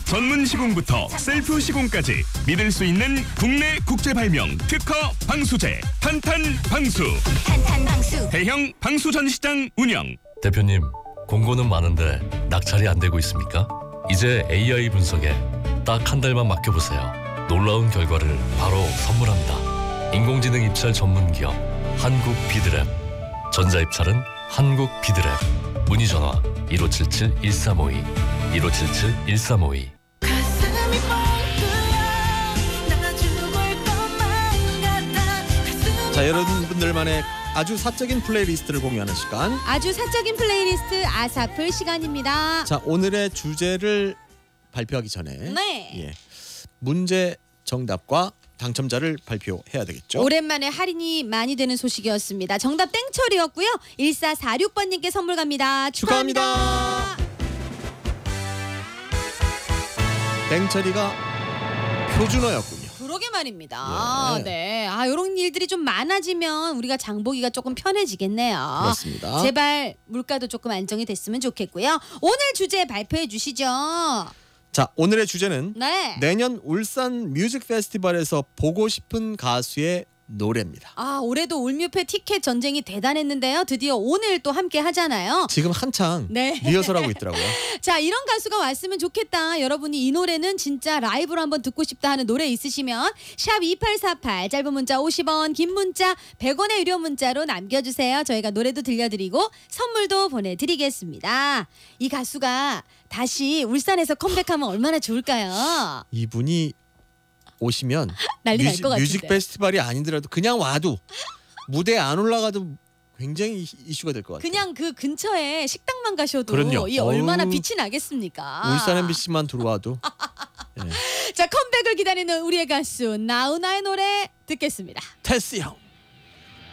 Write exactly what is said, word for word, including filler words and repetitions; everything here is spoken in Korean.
전문 시공부터 셀프 시공까지 믿을 수 있는 국내 국제 발명 특허 방수제 탄탄 방수. 탄탄 방수. 대형 방수 전시장 운영. 대표님, 공고는 많은데 낙찰이 안 되고 있습니까? 이제 에이아이 분석에 딱 한 달만 맡겨보세요. 놀라운 결과를 바로 선물합니다. 인공지능 입찰 전문 기업 한국 비드랩. 전자입찰은 한국 비드랩. 문의 전화 일오칠칠 일삼오이 일오칠칠 일삼오이. 자, 여러분들만의 아주 사적인 플레이리스트를 공유하는 시간. 아주 사적인 플레이리스트 아사플 시간입니다. 자, 오늘의 주제를 발표하기 전에 네. 예, 문제 정답과 당첨자를 발표해야 되겠죠. 오랜만에 할인이 많이 되는 소식이었습니다. 정답 땡철이었고요. 일사사육 번님께 선물 갑니다. 축하합니다. 땡처리가 표준어였군요. 그러게 말입니다. 예. 네. 아, 이런 일들이 좀 많아지면 우리가 장보기가 조금 편해지겠네요. 그렇습니다. 제발 물가도 조금 안정이 됐으면 좋겠고요. 오늘 주제 발표해 주시죠. 자, 오늘의 주제는 네. 내년 울산 뮤직 페스티벌에서 보고 싶은 가수의 노래입니다. 아, 올해도 울뮤페 티켓 전쟁이 대단했는데요. 드디어 오늘 또 함께 하잖아요. 지금 한창 네. 리허설하고 있더라고요. 자, 이런 가수가 왔으면 좋겠다. 여러분이 이 노래는 진짜 라이브로 한번 듣고 싶다 하는 노래 있으시면 샵 이팔사팔 짧은 문자 오십 원, 긴 문자 백 원의 유료 문자로 남겨주세요. 저희가 노래도 들려드리고 선물도 보내드리겠습니다. 이 가수가 다시 울산에서 컴백하면 얼마나 좋을까요? 이분이 오시면 난리 날 뮤직, 것 같은데. 뮤직 페스티벌이 아니더라도 그냥 와도 무대에 안 올라가도 굉장히 이슈가 될 것 같아요. 그냥 그 근처에 식당만 가셔도 그럼요. 이 얼마나 어우, 빛이 나겠습니까? 울산 엠비씨만 들어와도 예. 자, 컴백을 기다리는 우리의 가수 나훈아의 노래 듣겠습니다. 테스 형.